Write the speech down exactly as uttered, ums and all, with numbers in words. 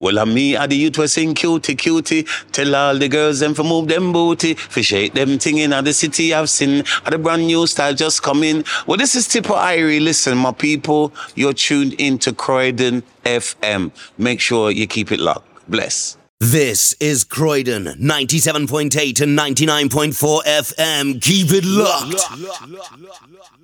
Well, I me at the youth was sing cutie cutie. Tell all the girls them for move them booty. For shake them thing in the city I've seen. At the brand new style just come in. Well, this is Tipper Irie. Listen, my people, you're tuned into Croydon F M. Make sure you keep it locked. Bless. This is Croydon, ninety-seven point eight and ninety-nine point four F M. Keep it locked. locked, locked, locked, locked.